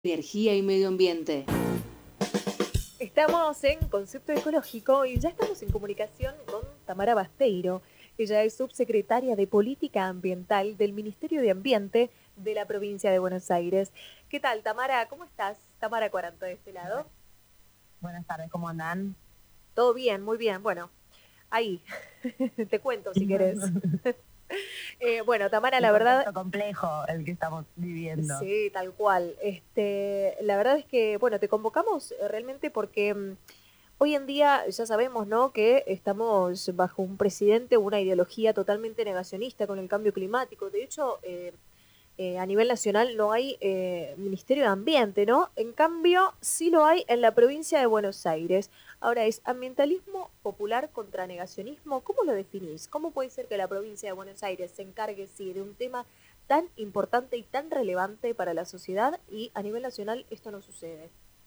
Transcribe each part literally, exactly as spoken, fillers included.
Energía y medio ambiente. Estamos en Concepto Ecológico y ya estamos en comunicación con Tamara Basteiro. Ella es subsecretaria de Política Ambiental del Ministerio de Ambiente de la provincia de Buenos Aires. ¿Qué tal, Tamara? ¿Cómo estás? Tamara Cuaranto de este lado. Buenas tardes, ¿cómo andan? Todo bien, muy bien. Bueno, ahí, te cuento si querés. eh, bueno, Tamara, Un la verdad... contexto complejo el que estamos viviendo. Sí, tal cual. Este, la verdad es que, bueno, te convocamos realmente porque mm, hoy en día ya sabemos, ¿no?, que estamos bajo un presidente, una ideología totalmente negacionista con el cambio climático. De hecho, eh, eh, a nivel nacional no hay eh, Ministerio de Ambiente, ¿no? En cambio, sí lo hay en la provincia de Buenos Aires. Ahora, ¿es ambientalismo popular contra negacionismo? ¿Cómo lo definís? ¿Cómo puede ser que la provincia de Buenos Aires se encargue, sí, de un tema tan importante y tan relevante para la sociedad y a nivel nacional esto no sucede?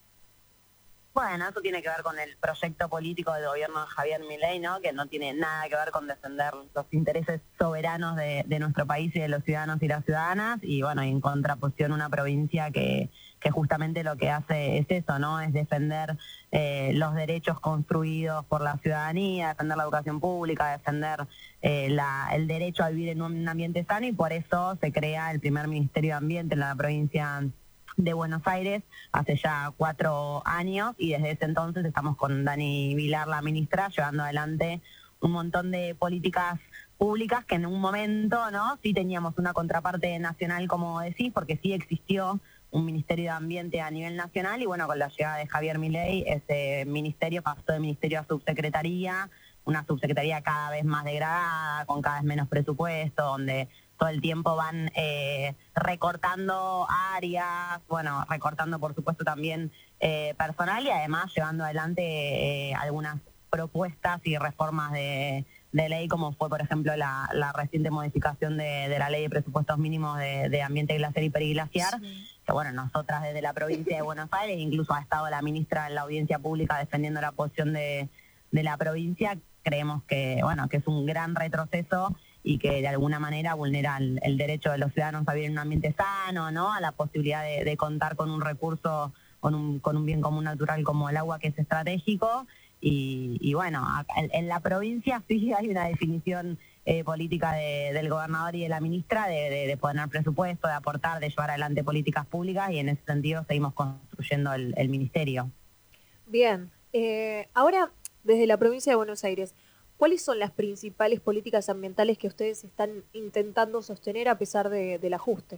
Bueno, esto tiene que ver con el proyecto político del gobierno de Javier Milei, ¿no? Que no tiene nada que ver con defender los intereses soberanos de, de nuestro país y de los ciudadanos y las ciudadanas. Y bueno, y en contraposición una provincia que, que justamente lo que hace es eso, ¿no? Es defender eh, los derechos construidos por la ciudadanía, defender la educación pública, defender eh, la, el derecho a vivir en un ambiente sano, y por eso se crea el primer Ministerio de Ambiente en la provincia de Buenos Aires hace ya cuatro años, y desde ese entonces estamos con Dani Vilar, la ministra, llevando adelante un montón de políticas públicas que en un momento, ¿no?, sí teníamos una contraparte nacional, como decís, porque sí existió un Ministerio de Ambiente a nivel nacional, y bueno, con la llegada de Javier Milei, ese ministerio pasó de ministerio a subsecretaría, una subsecretaría cada vez más degradada, con cada vez menos presupuesto, donde todo el tiempo van eh, recortando áreas, bueno, recortando por supuesto también eh, personal, y además llevando adelante eh, algunas propuestas y reformas de, de ley, como fue por ejemplo la, la reciente modificación de, de la ley de presupuestos mínimos de, de ambiente glaciar y periglaciar, sí. Que bueno, nosotras desde la provincia de Buenos Aires, incluso ha estado la ministra en la audiencia pública defendiendo la posición de, de la provincia, creemos que, bueno, que es un gran retroceso y que de alguna manera vulnera el, el derecho de los ciudadanos a vivir en un ambiente sano, ¿no?, a la posibilidad de, de contar con un recurso, con un, con un bien común natural como el agua, que es estratégico. Y, y bueno, en, en la provincia sí hay una definición eh, política de, del gobernador y de la ministra de, de, de poner presupuesto, de aportar, de llevar adelante políticas públicas, y en ese sentido seguimos construyendo el, el ministerio. Bien, eh, ahora desde la provincia de Buenos Aires, ¿cuáles son las principales políticas ambientales que ustedes están intentando sostener a pesar de, del ajuste?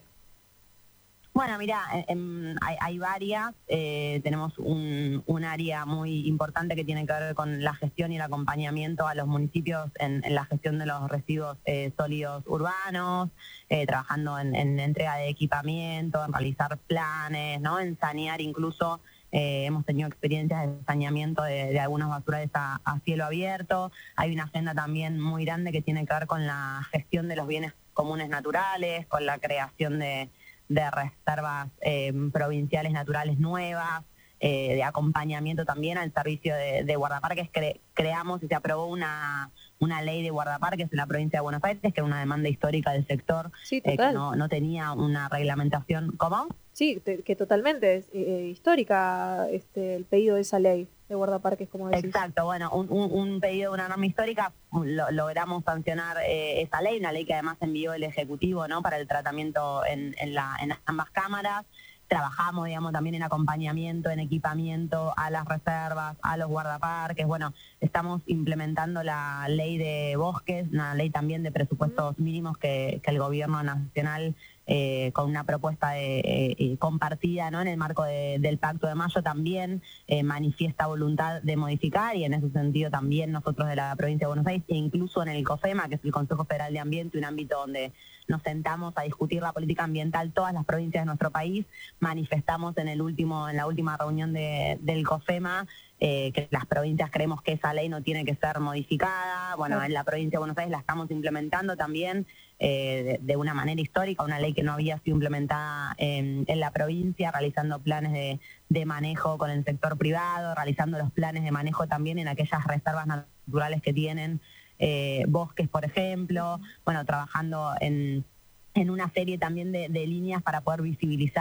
Bueno, mira, eh, hay, hay varias. Eh, tenemos un, un área muy importante que tiene que ver con la gestión y el acompañamiento a los municipios en, en la gestión de los residuos eh, sólidos urbanos, eh, trabajando en, en entrega de equipamiento, en realizar planes, ¿no?, en sanear incluso. Eh, hemos tenido experiencias de saneamiento de, de algunos basurales a, a cielo abierto. Hay una agenda también muy grande que tiene que ver con la gestión de los bienes comunes naturales, con la creación de de reservas eh, provinciales naturales nuevas, eh, de acompañamiento también al servicio de, de guardaparques. Cre, creamos y se aprobó una, una ley de guardaparques en la provincia de Buenos Aires, que era una demanda histórica del sector, sí, eh, que no, no tenía una reglamentación. ¿Cómo? Sí, te, que totalmente es eh, histórica este, el pedido de esa ley de guardaparques, como decís. Exacto, bueno, un, un, un pedido de una norma histórica, lo, logramos sancionar eh, esa ley, una ley que además envió el Ejecutivo, ¿no?, para el tratamiento en, en, la, en ambas cámaras. Trabajamos, digamos, también en acompañamiento, en equipamiento a las reservas, a los guardaparques. Bueno, estamos implementando la ley de bosques, una ley también de presupuestos mínimos que, que el gobierno nacional, eh, con una propuesta de, eh, compartida, ¿no?, en el marco de, del Pacto de Mayo, también eh, manifiesta voluntad de modificar, y en ese sentido también nosotros de la provincia de Buenos Aires, e incluso en el COFEMA, que es el Consejo Federal de Ambiente, un ámbito donde nos sentamos a discutir la política ambiental todas las provincias de nuestro país, manifestamos en el último, en la última reunión de, del COFEMA, eh, que las provincias creemos que esa ley no tiene que ser modificada. Bueno, en la provincia de Buenos Aires la estamos implementando también eh, de, de una manera histórica, una ley que no había sido implementada en, en la provincia, realizando planes de, de manejo con el sector privado, realizando los planes de manejo también en aquellas reservas naturales que tienen eh, bosques, por ejemplo, bueno, trabajando en, en una serie también de, de líneas para poder visibilizar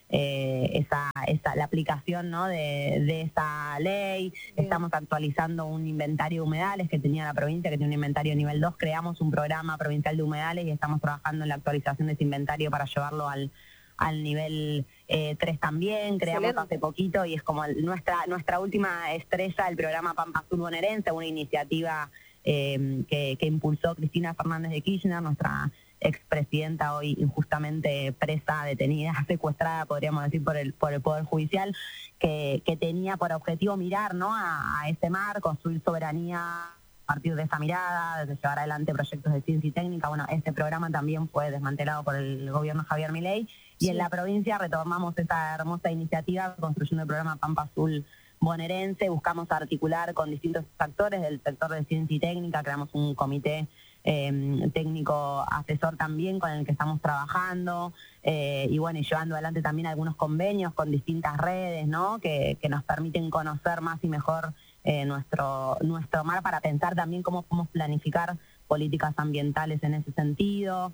eh, esa, esa, la aplicación, ¿no? de, de esa ley. Bien. Estamos actualizando un inventario de humedales que tenía la provincia, que tiene un inventario nivel dos. Creamos un programa provincial de humedales y estamos trabajando en la actualización de ese inventario para llevarlo al, al nivel eh, tres también. Creamos Excelente. Hace poquito y es como el, nuestra, nuestra última estrella, el programa Pampa Azul Bonaerense, una iniciativa eh, que, que impulsó Cristina Fernández de Kirchner, nuestra expresidenta hoy injustamente presa, detenida, secuestrada, podríamos decir, por el por el Poder Judicial, que, que tenía por objetivo mirar, ¿no? a, a ese mar, construir soberanía a partir de esa mirada, de llevar adelante proyectos de ciencia y técnica. Bueno, este programa también fue desmantelado por el gobierno Javier Milei, y sí. En la provincia retomamos esta hermosa iniciativa construyendo el programa Pampa Azul Bonaerense. Buscamos articular con distintos actores del sector de ciencia y técnica, creamos un comité Eh, técnico asesor también con el que estamos trabajando, eh, y bueno, y llevando adelante también algunos convenios con distintas redes, ¿no? que, que nos permiten conocer más y mejor eh, nuestro, nuestro mar, para pensar también cómo podemos planificar políticas ambientales en ese sentido.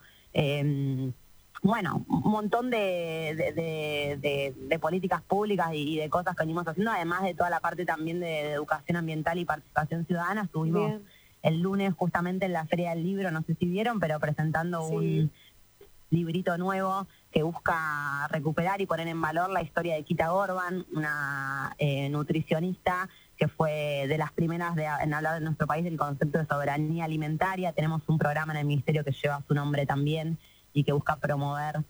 Eh, bueno, un montón de, de, de, de, de políticas públicas y, y de cosas que venimos haciendo, además de toda la parte también de, de educación ambiental y participación ciudadana. Estuvimos Bien. El lunes justamente en la Feria del Libro, no sé si vieron, pero presentando sí. un librito nuevo que busca recuperar y poner en valor la historia de Kita Gorban, una eh, nutricionista que fue de las primeras de, en hablar de nuestro país del concepto de soberanía alimentaria. Tenemos un programa en el Ministerio que lleva su nombre también y que busca promover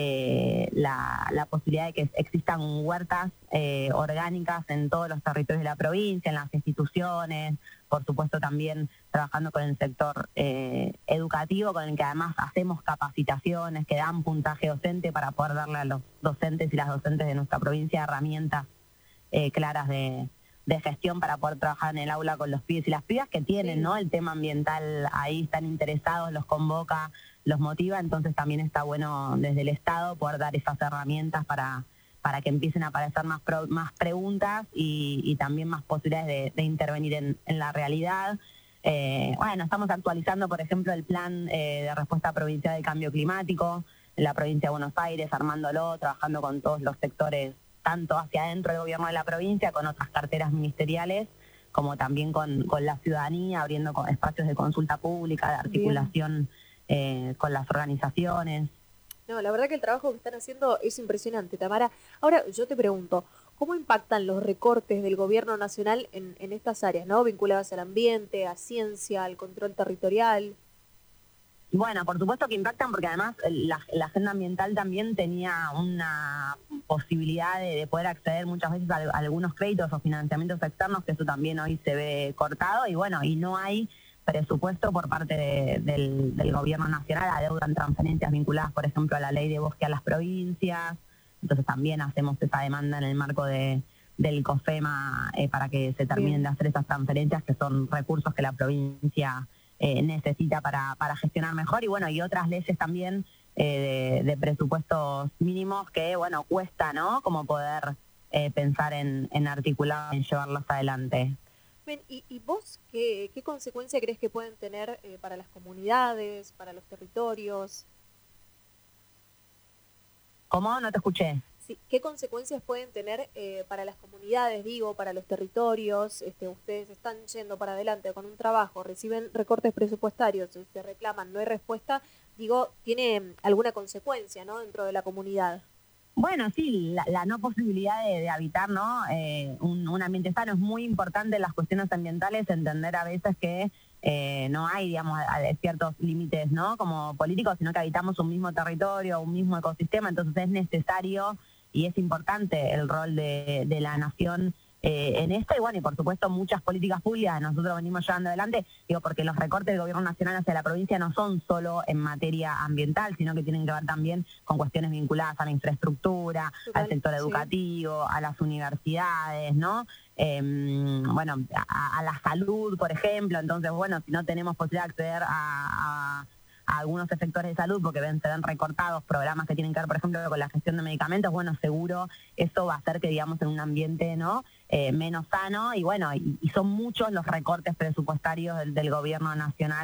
eh, la, la posibilidad de que existan huertas eh, orgánicas en todos los territorios de la provincia, en las instituciones, por supuesto también trabajando con el sector eh, educativo, con el que además hacemos capacitaciones que dan puntaje docente para poder darle a los docentes y las docentes de nuestra provincia herramientas eh, claras de, de gestión para poder trabajar en el aula con los pibes y las pibas que tienen, sí. ¿no? El tema ambiental ahí, están interesados, los convoca, los motiva, entonces también está bueno desde el Estado poder dar esas herramientas para, para que empiecen a aparecer más, pro, más preguntas y, y también más posibilidades de, de intervenir en, en la realidad. Eh, bueno, estamos actualizando, por ejemplo, el plan eh, de respuesta provincial del cambio climático en la provincia de Buenos Aires, armándolo, trabajando con todos los sectores, tanto hacia adentro del gobierno de la provincia, con otras carteras ministeriales, como también con, con la ciudadanía, abriendo con espacios de consulta pública, de articulación eh, con las organizaciones. No, la verdad que el trabajo que están haciendo es impresionante, Tamara. Ahora, yo te pregunto, ¿cómo impactan los recortes del gobierno nacional en, en estas áreas, ¿no? Vinculadas al ambiente, a ciencia, al control territorial? Bueno, por supuesto que impactan, porque además la, la agenda ambiental también tenía una posibilidad de, de poder acceder muchas veces a, a algunos créditos o financiamientos externos, que eso también hoy se ve cortado, y bueno, y no hay presupuesto por parte de, del, del gobierno nacional, adeudan transferencias vinculadas, por ejemplo, a la ley de bosque a las provincias. Entonces también hacemos esa demanda en el marco de, del COFEMA eh, para que se terminen Bien. de hacer esas transferencias, que son recursos que la provincia eh, necesita para, para gestionar mejor. Y bueno, y otras leyes también eh, de, de presupuestos mínimos que, bueno, cuesta, ¿no? Como poder eh, pensar en, en articular, en llevarlos adelante. Bien, ¿y, y vos qué, qué consecuencia crees que pueden tener eh, para las comunidades, para los territorios? ¿Cómo? No te escuché. Sí, ¿qué consecuencias pueden tener eh, para las comunidades, digo, para los territorios? Este, ustedes están yendo para adelante con un trabajo, reciben recortes presupuestarios, se reclaman, no hay respuesta. Digo, ¿tiene alguna consecuencia, no, dentro de la comunidad? Bueno, sí, la, la no posibilidad de, de habitar, ¿no? Eh, un, un ambiente sano. Es muy importante en las cuestiones ambientales entender a veces que eh, no hay, digamos, a, a ciertos límites, ¿no? Como políticos, sino que habitamos un mismo territorio, un mismo ecosistema, entonces es necesario y es importante el rol de, de la nación eh, en esto, y bueno, y por supuesto muchas políticas públicas nosotros venimos llevando adelante, digo, porque los recortes del gobierno nacional hacia la provincia no son solo en materia ambiental, sino que tienen que ver también con cuestiones vinculadas a la infraestructura, Total, al sector educativo, sí. a las universidades, ¿no? Eh, bueno, a, a la salud, por ejemplo. Entonces, bueno, si no tenemos posibilidad de acceder a... a a algunos sectores de salud porque ven, se ven recortados programas que tienen que ver, por ejemplo, con la gestión de medicamentos, bueno, seguro eso va a hacer que, digamos, en un ambiente no eh, menos sano, y bueno, y, y son muchos los recortes presupuestarios del, del gobierno nacional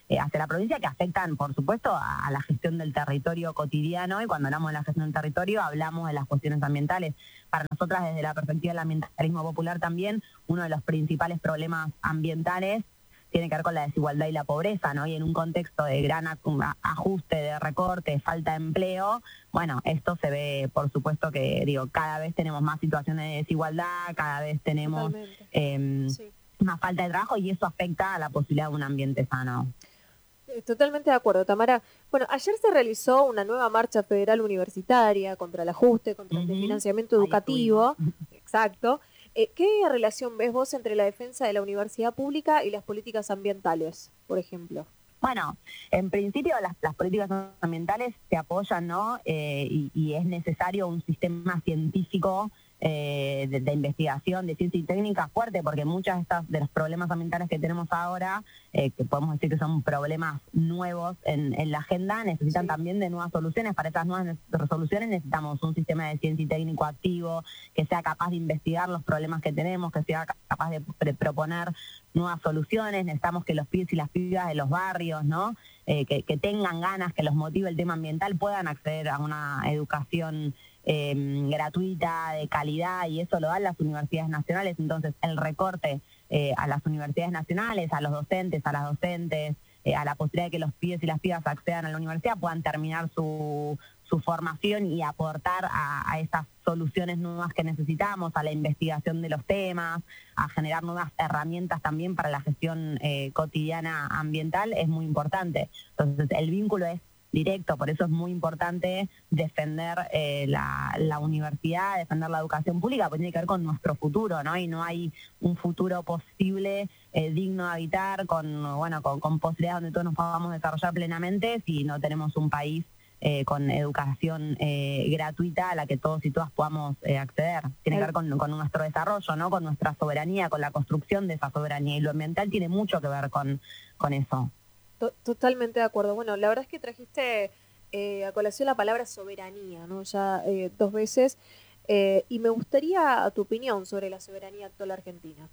eh, hacia la provincia que afectan, por supuesto, a, a la gestión del territorio cotidiano, y cuando hablamos de la gestión del territorio hablamos de las cuestiones ambientales. Para nosotras, desde la perspectiva del ambientalismo popular también, uno de los principales problemas ambientales tiene que ver con la desigualdad y la pobreza, ¿no? Y en un contexto de gran ajuste, de recorte, falta de empleo, bueno, esto se ve, por supuesto que, digo, cada vez tenemos más situaciones de desigualdad, cada vez tenemos eh, sí. más falta de trabajo, y eso afecta a la posibilidad de un ambiente sano. Totalmente de acuerdo, Tamara. Bueno, ayer se realizó una nueva marcha federal universitaria contra el ajuste, contra uh-huh. el desfinanciamiento educativo. Exacto. Eh, ¿Qué relación ves vos entre la defensa de la universidad pública y las políticas ambientales, por ejemplo? Bueno, en principio las, las políticas ambientales se apoyan, ¿no? Eh, y, y es necesario un sistema científico eh, de, de investigación, de ciencia y técnica fuerte, porque muchos de, estas, de los problemas ambientales que tenemos ahora, eh, que podemos decir que son problemas nuevos en, en la agenda, necesitan sí. también de nuevas soluciones. Para esas nuevas soluciones necesitamos un sistema de ciencia y técnico activo, que sea capaz de investigar los problemas que tenemos, que sea capaz de, de proponer nuevas soluciones. Necesitamos que los pibes y las pibas de los barrios, ¿no? Eh, que, que tengan ganas, que los motive el tema ambiental, puedan acceder a una educación eh, gratuita, de calidad, y eso lo dan las universidades nacionales. Entonces, el recorte eh, a las universidades nacionales, a los docentes, a las docentes, eh, a la posibilidad de que los pibes y las pibas accedan a la universidad, puedan terminar su, su formación y aportar a, a esas soluciones nuevas que necesitamos, a la investigación de los temas, a generar nuevas herramientas también para la gestión eh, cotidiana ambiental, es muy importante. Entonces, el vínculo es directo, por eso es muy importante defender eh, la, la universidad, defender la educación pública, porque tiene que ver con nuestro futuro, ¿no? Y no hay un futuro posible, eh, digno de habitar, con, bueno, con, con posibilidades donde todos nos podamos desarrollar plenamente, si no tenemos un país Eh, con educación eh, gratuita a la que todos y todas podamos eh, acceder. Tiene que ver con, con nuestro desarrollo, ¿no? Con nuestra soberanía, con la construcción de esa soberanía, y lo ambiental tiene mucho que ver con, con eso. Totalmente de acuerdo. Bueno, la verdad es que trajiste eh, a colación la palabra soberanía, ¿no? Ya eh, dos veces, eh, y me gustaría tu opinión sobre la soberanía actual argentina.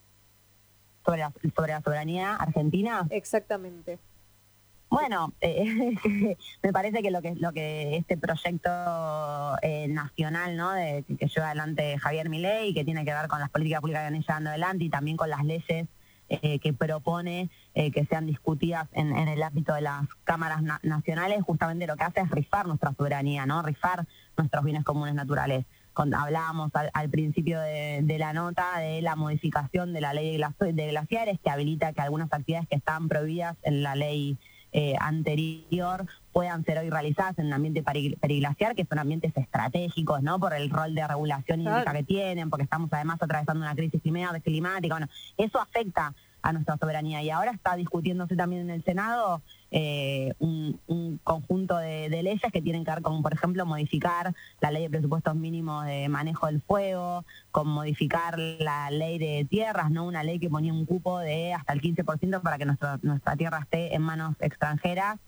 ¿Sobre la, sobre la soberanía argentina? Exactamente. Bueno, eh, me parece que lo que lo que este proyecto eh, nacional, ¿no? De, que lleva adelante Javier Milei, que tiene que ver con las políticas públicas que vienen llevando adelante, y también con las leyes eh, que propone eh, que sean discutidas en, en el ámbito de las cámaras na- nacionales, justamente lo que hace es rifar nuestra soberanía, ¿no? Rifar nuestros bienes comunes naturales. Cuando hablábamos al, al principio de, de la nota de la modificación de la ley de, glaci- de glaciares, que habilita que algunas actividades que estaban prohibidas en la ley Eh, anterior puedan ser hoy realizadas en un ambiente peri- periglaciar, que son ambientes estratégicos, ¿no? Por el rol de regulación hídrica claro. que tienen, porque estamos además atravesando una crisis climática. Bueno, eso afecta a nuestra soberanía, y ahora está discutiéndose también en el Senado eh, un, un conjunto de, de leyes que tienen que ver con, por ejemplo, modificar la ley de presupuestos mínimos de manejo del fuego, con modificar la ley de tierras, ¿no? Una ley que ponía un cupo de hasta el quince por ciento para que nuestra, nuestra tierra esté en manos extranjeras,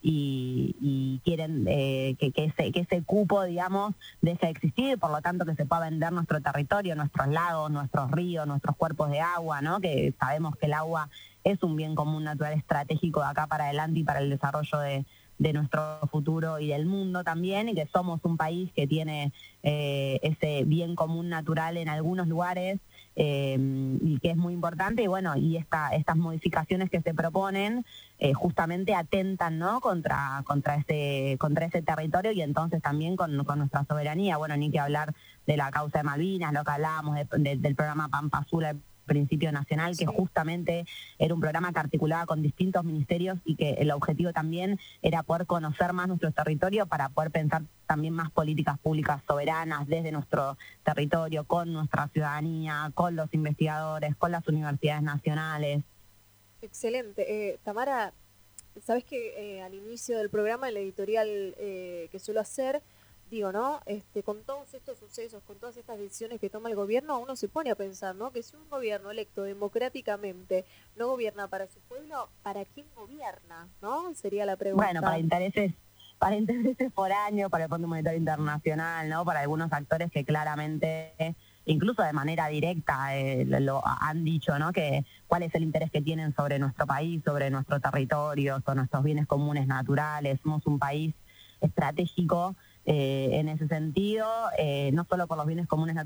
y, y quieren eh, que, que, ese, que ese cupo, digamos, deje de existir, por lo tanto que se pueda vender nuestro territorio, nuestros lagos, nuestros ríos, nuestros cuerpos de agua, ¿no? Que sabemos que el agua es un bien común natural estratégico de acá para adelante y para el desarrollo de, de nuestro futuro y del mundo también, y que somos un país que tiene eh, ese bien común natural en algunos lugares, eh, y que es muy importante. Y bueno, y esta, estas modificaciones que se proponen eh, justamente atentan, ¿no? contra contra ese contra ese territorio, y entonces también con, con nuestra soberanía. Bueno, ni que hablar de la causa de Malvinas, lo que hablábamos de, de, del programa Pampa Azul, el principio nacional, que sí. justamente era un programa que articulaba con distintos ministerios, y que el objetivo también era poder conocer más nuestro territorio para poder pensar también más políticas públicas soberanas desde nuestro territorio, con nuestra ciudadanía, con los investigadores, con las universidades nacionales. Excelente. Eh, Tamara, sabes que eh, al inicio del programa, el editorial eh, que suelo hacer, digo, ¿no? Este, con todos estos sucesos, con todas estas decisiones que toma el gobierno, uno se pone a pensar, ¿no? Que si un gobierno electo democráticamente no gobierna para su pueblo, ¿para quién gobierna? ¿No? Sería la pregunta. Bueno, para intereses, para intereses foráneos, para el Fondo Monetario Internacional, ¿no? Para algunos actores que claramente incluso de manera directa eh, lo, lo han dicho, ¿no? Que cuál es el interés que tienen sobre nuestro país, sobre nuestro territorio, sobre nuestros bienes comunes naturales. Somos un país estratégico eh, en ese sentido, eh, no solo por los bienes comunes naturales,